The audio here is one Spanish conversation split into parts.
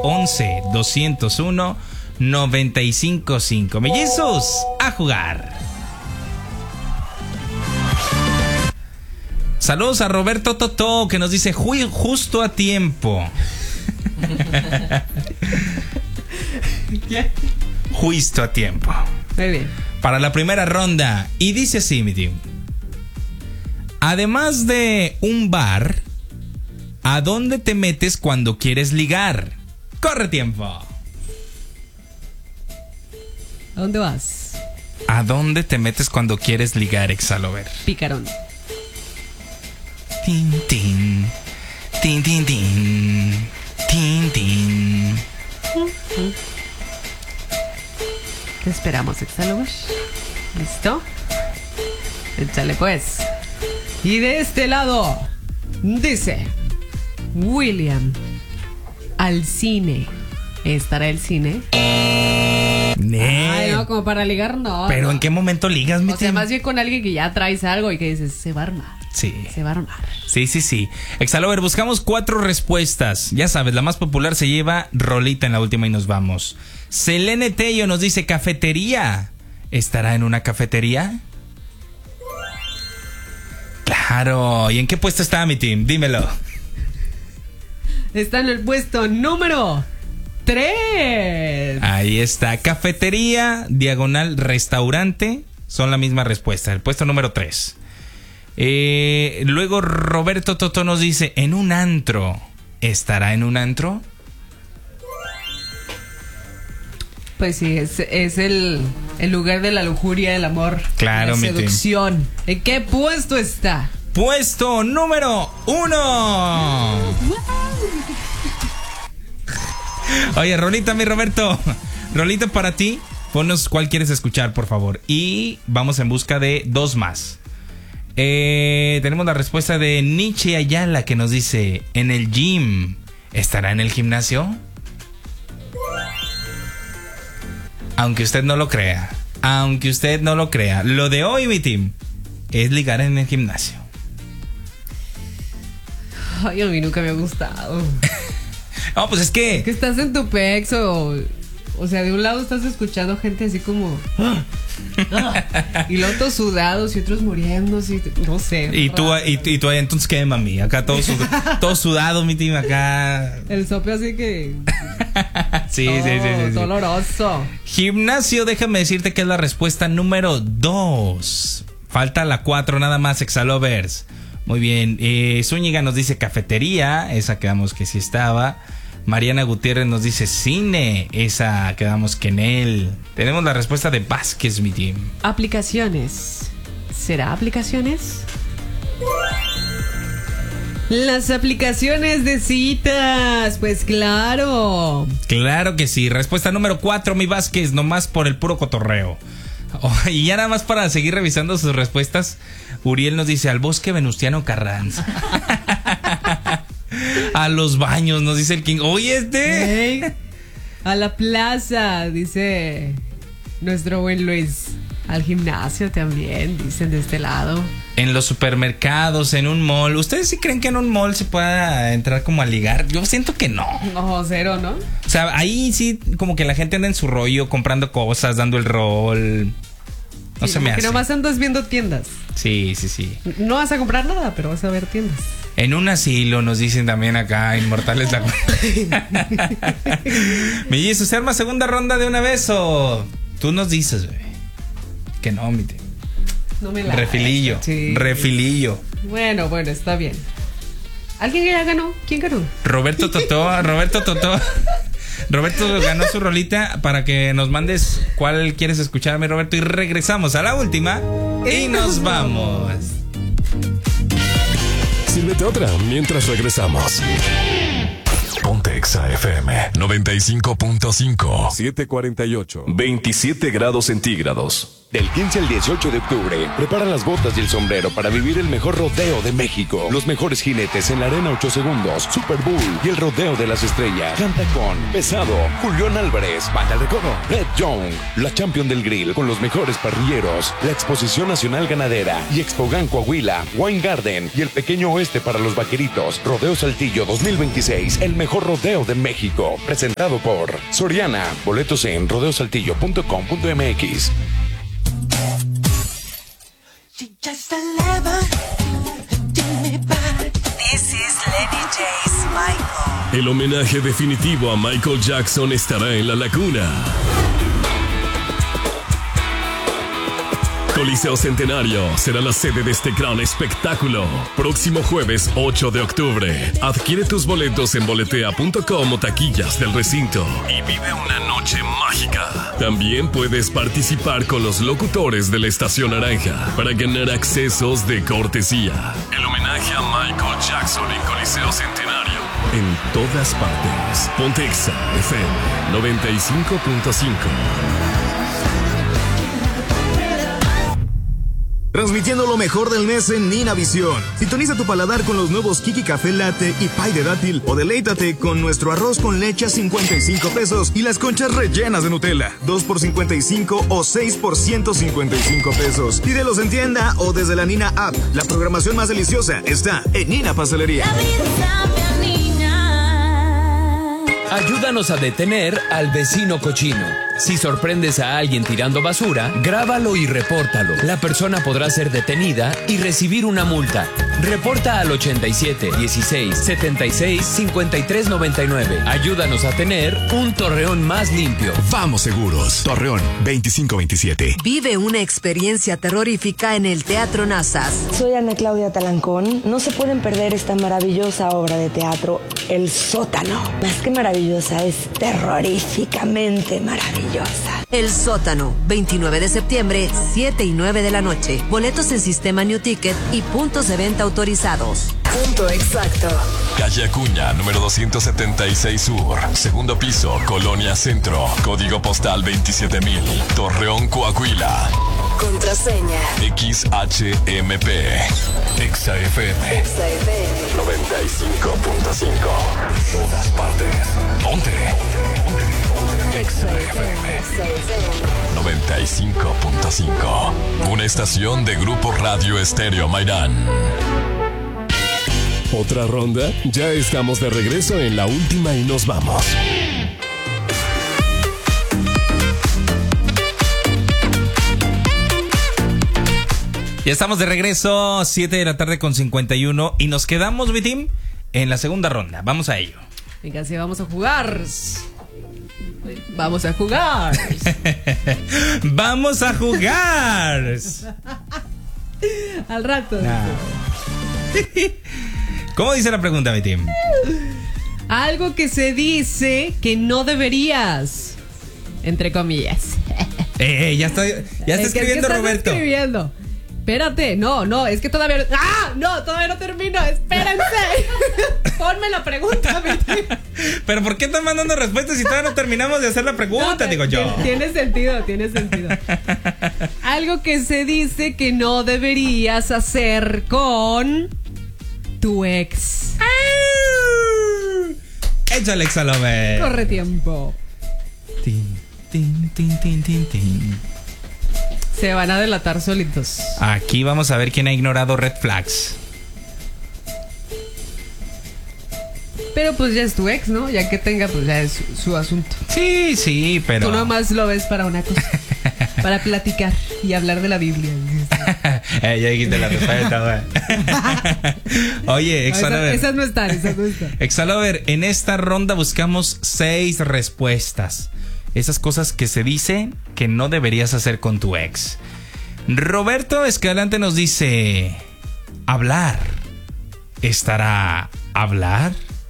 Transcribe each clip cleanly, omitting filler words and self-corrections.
11 201 955. Mellizos, a jugar. Saludos a Roberto Totó, que nos dice justo a tiempo. ¿Qué? Justo a tiempo. Muy bien. Para la primera ronda. Y dice así, mi team. Además de un bar, ¿a dónde te metes cuando quieres ligar? ¡Corre tiempo! ¿A dónde vas? ¿A dónde te metes cuando quieres ligar, Exalover? Picarón. Tin, tin. Tin, tin, tin. Tin, tin. Te esperamos, Exalover. ¿Listo? Échale pues. Y de este lado dice William, al cine. ¿Estará el cine? Ay, no, como para ligar, no. Pero no. ¿en qué momento ligas, mi O sea, team? más bien con alguien que ya traes algo y que dices, se va a armar. Sí. Se va a armar. Sí. Exalover, buscamos 4 respuestas. Ya sabes, la más popular se lleva rolita en la última y nos vamos. Selene Tello nos dice cafetería. ¿Estará en una cafetería? Claro. ¿Y en qué puesto está, mi team? Dímelo. Está en el puesto número 3. Ahí está. Cafetería, diagonal, restaurante. Son la misma respuesta. El puesto número 3. Luego Roberto Totó nos dice, en un antro. ¿Estará en un antro? Pues sí, es el lugar de la lujuria, el amor, Claro, la mi team. seducción. ¿En qué puesto está? Puesto número 1. Oye, rolita, mi Roberto. Rolita para ti. Ponnos cuál quieres escuchar, por favor. Y vamos en busca de 2 más. Tenemos la respuesta de Nietzsche Ayala, que nos dice, en el gym. ¿Estará en el gimnasio? Aunque usted no lo crea. Lo de hoy, mi team, es ligar en el gimnasio. Ay, a mí nunca me ha gustado. No, pues es que estás en tu pex o sea, de un lado estás escuchando gente así como y luego todos sudados y otros muriéndose, no sé. Y tú ahí, entonces, ¿qué, mami? Acá todo sudado, mi team, acá. El sope así que Sí. doloroso. Gimnasio, déjame decirte que es la respuesta número 2. Falta la 4 nada más, Exalovers. Muy bien. Zúñiga nos dice cafetería. Esa quedamos que sí estaba. Mariana Gutiérrez nos dice cine. Esa quedamos que en él. Tenemos la respuesta de Vázquez, mi team. Aplicaciones. ¿Será aplicaciones? Las aplicaciones de citas. Pues claro. Claro que sí. Respuesta número 4, mi Vázquez. Nomás por el puro cotorreo. Oh, y ya nada más para seguir revisando sus respuestas, Uriel nos dice al bosque Venustiano Carranza. A los baños, nos dice el King. Oye, Hey, a la plaza, dice nuestro buen Luis. Al gimnasio también, dicen de este lado. En los supermercados, en un mall. ¿Ustedes sí creen que en un mall se pueda entrar como a ligar? Yo siento que no. No, cero, ¿no? O sea, ahí sí como que la gente anda en su rollo comprando cosas, dando el rol. No Sí, se me que hace. nomás andas viendo tiendas. Sí. No vas a comprar nada, pero vas a ver tiendas. En un asilo nos dicen también acá, Inmortales la... Mellizo, ¿se arma segunda ronda de una vez o tú nos dices, bebé? Que no, mi tío. No me la... Refilillo, Sí. refilillo. Bueno, está bien. ¿Alguien que ya ganó? ¿Quién ganó? Roberto Totó. Roberto ganó su rolita para que nos mandes cuál quieres escuchar, mi Roberto. Y regresamos a la última y nos vamos. Sírvete otra mientras regresamos. Ponte Exa FM 95.5 748 27 grados centígrados. Del 15 al 18 de octubre, prepara las botas y el sombrero para vivir el mejor rodeo de México. Los mejores jinetes en la Arena 8 Segundos, Super Bowl y el Rodeo de las Estrellas. Canta con Pesado, Julián Álvarez, Banda de Recodo, Red Young, la Champion del Grill con los mejores parrilleros, la Exposición Nacional Ganadera y Expogan Coahuila, Wine Garden y el Pequeño Oeste para los Vaqueritos. Rodeo Saltillo 2026, el mejor rodeo de México. Presentado por Soriana. Boletos en rodeosaltillo.com.mx. This is Lenny J's Michael. El homenaje definitivo a Michael Jackson estará en La Laguna. Coliseo Centenario será la sede de este gran espectáculo. Próximo jueves 8 de octubre. Adquiere tus boletos en boletea.com o taquillas del recinto y vive una noche mágica. También puedes participar con los locutores de la Estación Naranja para ganar accesos de cortesía. El homenaje a Michael Jackson en Coliseo Centenario. En todas partes. Ponte Exa FM 95.5. Transmitiendo lo mejor del mes en Nina Visión. Sintoniza tu paladar con los nuevos Kiki Café Latte y pie de dátil o deleítate con nuestro arroz con leche a 55 pesos y las conchas rellenas de Nutella, 2 por 55 o 6 por 155 pesos. Pídelos en tienda o desde la Nina App. La programación más deliciosa está en Nina Pastelería. Ayúdanos a detener al vecino cochino. Si sorprendes a alguien tirando basura, grábalo y repórtalo. La persona podrá ser detenida y recibir una multa. Reporta al 87 16 76 53 99. Ayúdanos a tener un Torreón más limpio. Vamos seguros. Torreón 2527. Vive una experiencia terrorífica en el Teatro Nazas. Soy Ana Claudia Talancón. No se pueden perder esta maravillosa obra de teatro, El Sótano. Más que maravillosa, es terroríficamente maravillosa. El Sótano, 29 de septiembre, 7 y 9 de la noche. Boletos en Sistema New Ticket y puntos de venta autorizados. Punto exacto. Calle Acuña, número 276 Sur. Segundo piso, Colonia Centro. Código postal 27000. Torreón, Coahuila. Contraseña. XHMP. Exa FM. 95.5. Todas partes. Ponte. Exa FM 95.5. Una estación de Grupo Radio Estéreo Mairán. ¿Otra ronda? Ya estamos de regreso en la última y nos vamos. Ya estamos de regreso, 7 de la tarde con 51 y nos quedamos, mi team, en la segunda ronda. Vamos a ello. Venga, sí, vamos a jugar. Vamos a jugar. Vamos a jugar. Al rato. Nah. ¿Cómo dice la pregunta, mi team? Algo que se dice que no deberías. Entre comillas. Ya está escribiendo Roberto. Está escribiendo. Espérate, no, es que todavía. ¡Ah! No, todavía no termino. Espérense. Ponme la pregunta, mi team. Pero ¿por qué están mandando respuestas si todavía no terminamos de hacer la pregunta? No, digo yo. Tiene sentido. Algo que se dice que no deberías hacer con tu ex. Échale, Exalome. Corre tiempo. Tin, tin, tin, tin, tin, tin. Se van a delatar solitos. Aquí vamos a ver quién ha ignorado red flags. Pero pues ya es tu ex, ¿no? Ya que tenga, pues ya es su asunto. Sí, pero... Tú nomás lo ves para una cosa. Para platicar y hablar de la Biblia. Ya dijiste la respuesta, güey. Oye, Exalover. Esas no están. Exalover, en esta ronda buscamos 6 respuestas. Esas cosas que se dicen que no deberías hacer con tu ex. Roberto Escalante nos dice: hablar. ¿Estará hablar?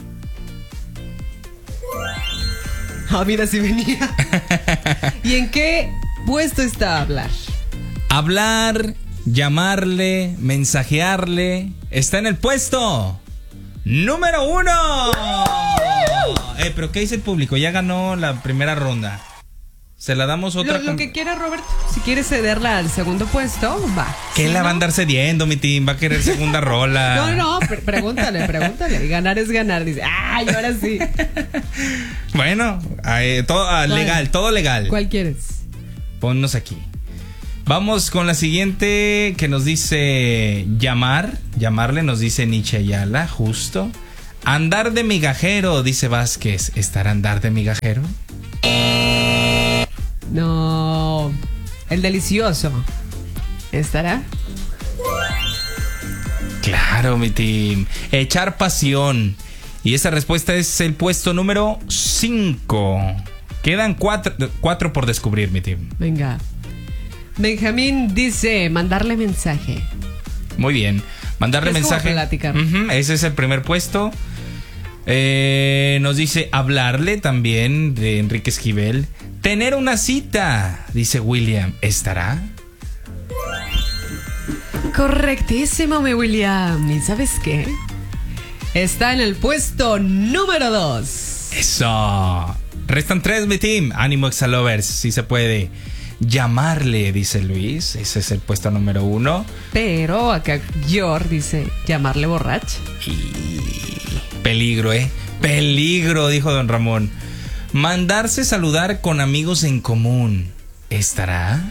Ah, mira, si venía. ¿Y en qué puesto está hablar? Hablar, llamarle, mensajearle. Está en el puesto número 1. Pero ¿qué dice el público? Ya ganó la primera ronda. Se la damos otra. Lo que quiera, Roberto. Si quiere cederla al segundo puesto, va. ¿Qué si la no, va a andar cediendo, mi team? Va a querer segunda rola. No, pregúntale. Y ganar es ganar. Dice, ¡ay, ahora sí! Bueno, todo legal, todo legal. ¿Cuál quieres? Ponnos aquí. Vamos con la siguiente que nos dice llamarle, nos dice Nietzsche Ayala, justo. Andar de migajero, dice Vázquez. ¿Estará andar de migajero? No, el delicioso. ¿Estará? Claro, mi team. Echar pasión. Y esa respuesta es el puesto número 5. Quedan 4 por descubrir, mi team. Venga. Benjamín dice mandarle mensaje. Muy bien. Mandarle mensaje. Ese es el primer puesto. Nos dice hablarle también, de Enrique Esquivel. Tener una cita, dice William. ¿Estará? Correctísimo, mi William. ¿Y sabes qué? Está en el puesto número 2. Eso. Restan 3, mi team. Ánimo, Exalovers, si se puede. Llamarle, dice Luis. Ese es el puesto número 1. Pero acá George dice llamarle borracho. Y peligro, peligro, dijo don Ramón. Mandarse saludar con amigos en común. ¿Estará?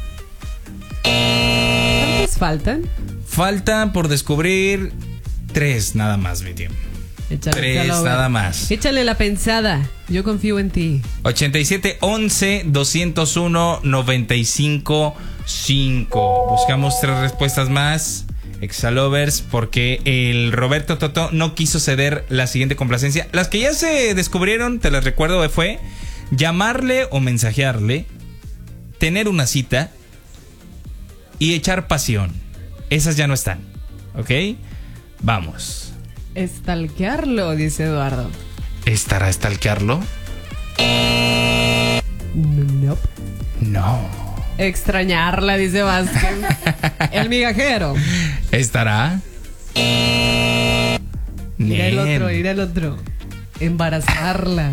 ¿Cuántos faltan? Faltan por descubrir 3 nada más, mi tío. 3 nada más. Échale la pensada. Yo confío en ti. 87 11 201 95 5. Buscamos 3 respuestas más, Exalovers, porque el Roberto Toto no quiso ceder la siguiente complacencia. Las que ya se descubrieron, te las recuerdo, fue llamarle o mensajearle, tener una cita y echar pasión. Esas ya no están, ¿ok? Vamos. Estalquearlo, dice Eduardo. ¿Estará estalquearlo? Nope. No. Extrañarla, dice Vázquez. El migajero. ¿Estará? Ir el otro. Embarazarla.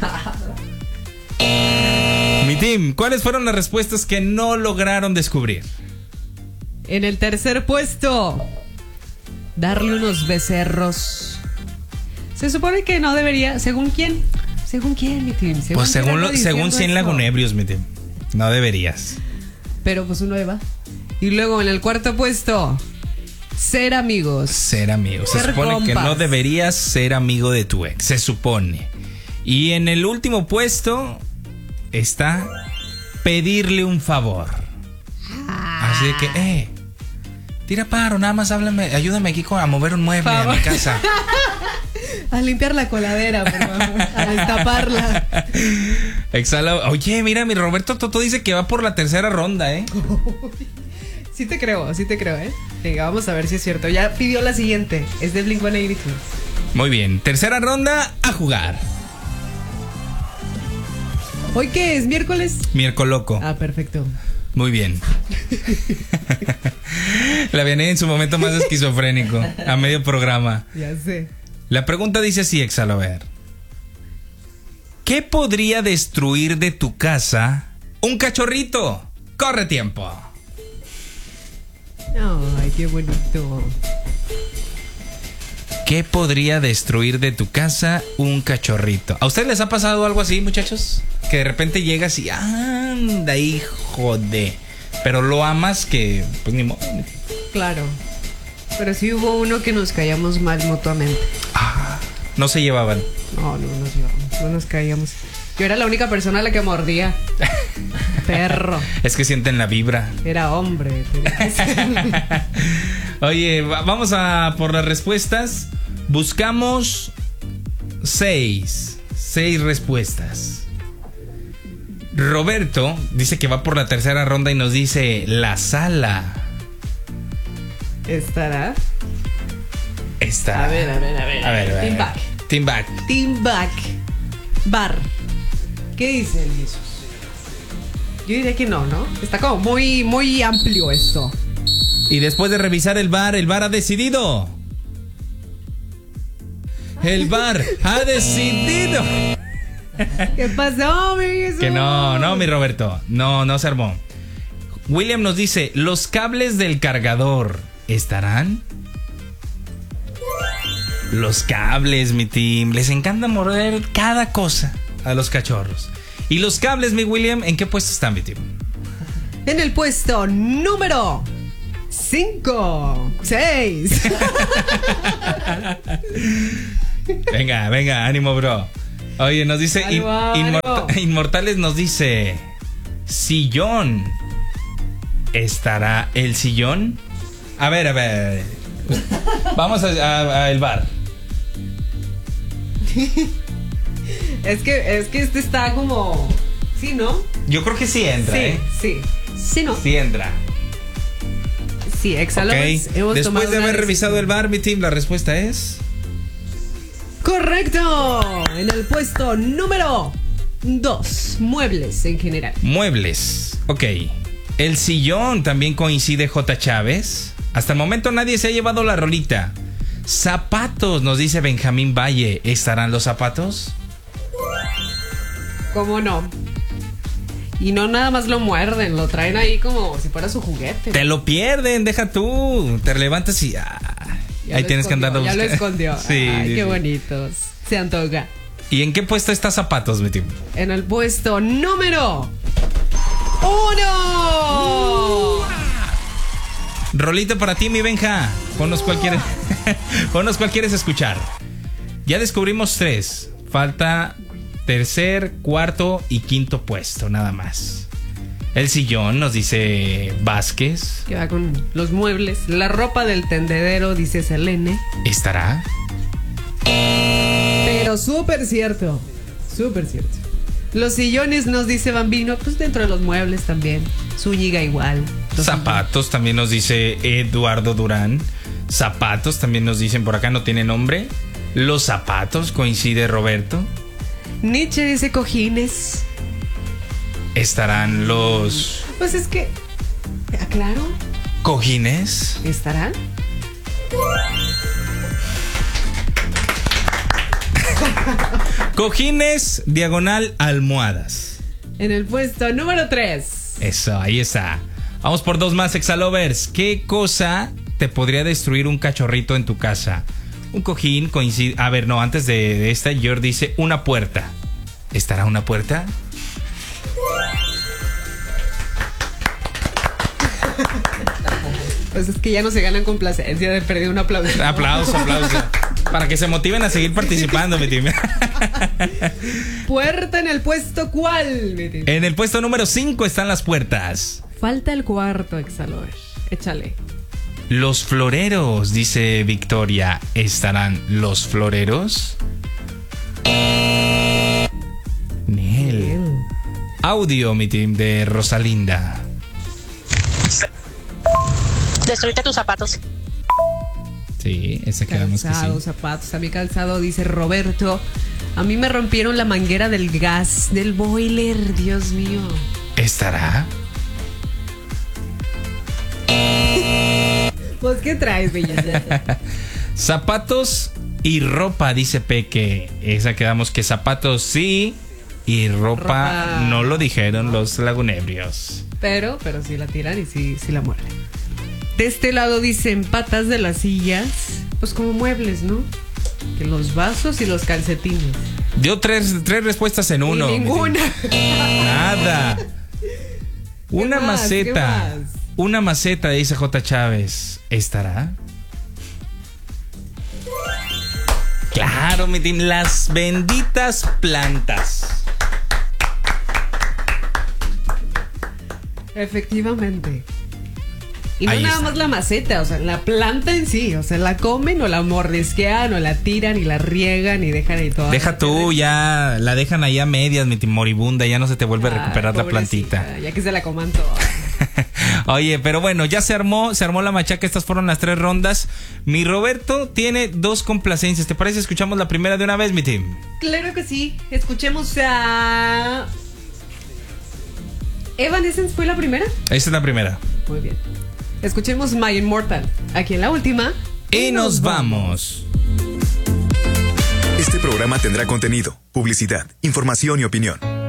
Mi team, ¿cuáles fueron las respuestas que no lograron descubrir? En el tercer puesto, darle unos becerros. Se supone que no debería. ¿Según quién? ¿Según quién, mi team? Pues según 100 lagunebrios, mi team. No deberías. Pero pues uno va. Y luego en el cuarto puesto, ser amigos. Ser amigos. Se supone compas. Que no deberías ser amigo de tu ex. Se supone. Y en el último puesto está pedirle un favor. Así de que, tira paro, nada más háblame, ayúdame aquí a mover un mueble a mi casa. A limpiar la coladera, por favor. A destaparla. Exhala. Oye, mira, mi Roberto Toto dice que va por la tercera ronda, Sí te creo, Venga, vamos a ver si es cierto. Ya pidió la siguiente. Es de Blink-182. Muy bien, tercera ronda, a jugar. ¿Hoy qué es? ¿Miércoles? Miércoles loco. Ah, perfecto. Muy bien. La viene en su momento más esquizofrénico, a medio programa. Ya sé. La pregunta dice así, Exalover. ¿Qué podría destruir de tu casa un cachorrito? ¡Corre tiempo! Ay, qué bonito. ¿Qué podría destruir de tu casa un cachorrito? ¿A ustedes les ha pasado algo así, muchachos? Que de repente llegas y anda, hijo de... Pero lo amas que... Pues ni modo. Claro. Pero sí hubo uno que nos caíamos mal mutuamente. No se llevaban. No nos llevamos. No nos caíamos. Yo era la única persona a la que mordía. Perro. Es que sienten la vibra. Era hombre. Oye, vamos a por las respuestas. Buscamos 6 respuestas. Roberto dice que va por la tercera ronda y nos dice la sala. ¿Estará? Está. A ver. Team Back. Bar. ¿Qué dice el Jesús? Yo diría que no. Está como muy, muy amplio esto. Y después de revisar el bar ha decidido. El bar ha decidido. ¿Qué pasó, mi Jesús? Que no, mi Roberto. No se armó. William nos dice, ¿los cables del cargador estarán? Los cables, mi team. Les encanta morder cada cosa a los cachorros. ¿Y los cables, mi William, en qué puesto están, mi team? En el puesto número 5, 6. Venga, ánimo, bro. Oye, nos dice Inmortales nos dice sillón. ¿Estará el sillón? A ver. Vamos a el bar. Es que este está como... Sí, ¿no? Yo creo que sí entra, Sí, ¿no? Sí entra. Sí, Exalovers. Okay. Después de haber revisado el bar, mi team, la respuesta es... ¡correcto! En el puesto número 2, muebles en general. Muebles, ok. El sillón también coincide, J. Chávez. Hasta el momento nadie se ha llevado la rolita. Zapatos, nos dice Benjamín Valle. ¿Estarán los zapatos? ¿Cómo no? Y no nada más lo muerden, lo traen ahí como si fuera su juguete. Te lo pierden, deja tú. Te levantas y... ahí tienes que andarlo buscando. Ya lo escondió. Sí, ay, qué bonitos. Se antoja. ¿Y en qué puesto está zapatos, mi team? En el puesto número 1. Rolito para ti, mi Benja. Ponnos cuál quieres escuchar. Ya descubrimos 3. Falta tercer, cuarto y quinto puesto, nada más. El sillón, nos dice Vázquez. Que va con los muebles. La ropa del tendedero, dice Selene. ¿Estará? Pero súper cierto. Los sillones, nos dice Bambino, pues dentro de los muebles también. Zúñiga igual. Zapatos también nos dice Eduardo Durán. Zapatos también nos dicen por acá, no tiene nombre. Los zapatos, coincide Roberto. Nietzsche dice cojines. ¿Estarán los... Pues es que... Aclaro. ¿Cojines? ¿Estarán? Cojines, diagonal, almohadas. En el puesto número 3. Eso, ahí está. Vamos por 2 más, Exalovers. ¿Qué cosa te podría destruir un cachorrito en tu casa? Un cojín coincide... A ver, no, antes de esta, George dice una puerta. ¿Estará una puerta? Pues es que ya no se ganan complacencia de perder un aplauso. Aplauso. Para que se motiven a seguir participando, mi team. ¿Puerta en el puesto cuál, mi team? En el puesto número 5 están las puertas. Falta el cuarto, Exalover. Échale. Los floreros, dice Victoria. ¿Estarán los floreros? Niel. Audio, mi team, de Rosalinda. Destruirte tus zapatos. Sí, ese quedamos que sí. Calzado, zapatos. A mi calzado, dice Roberto. A mí me rompieron la manguera del gas, del boiler, Dios mío. ¿Estará? Pues, ¿qué traes, belleza? Zapatos y ropa, dice Peque. Esa quedamos que zapatos sí y ropa no lo dijeron los lagunebrios. Pero sí la tiran y sí la muerden. De este lado dicen patas de las sillas, pues como muebles, ¿no? Que los vasos y los calcetines. Dio tres respuestas en uno. Y ninguna. Nada. Una más, maceta. Una maceta, dice J. Chávez. ¿Estará? Claro, mi team. Las benditas plantas. Efectivamente. Y no ahí nada está. más la maceta, o sea, la planta en sí, o sea, la comen o la mordisquean o la tiran y la riegan y dejan ahí toda. Deja tú, ya la dejan ahí a medias, mi team, moribunda, ya no se te vuelve a recuperar la plantita. Ya que se la coman toda. Oye, pero bueno, ya se armó la machaca, estas fueron las 3 rondas. Mi Roberto tiene 2 complacencias, ¿te parece? Escuchamos la primera de una vez, mi team. Claro que sí, escuchemos a... ¿Evanescence fue la primera? Esta es la primera. Muy bien. Escuchemos My Immortal, aquí en la última. Y nos vamos. Este programa tendrá contenido, publicidad, información y opinión.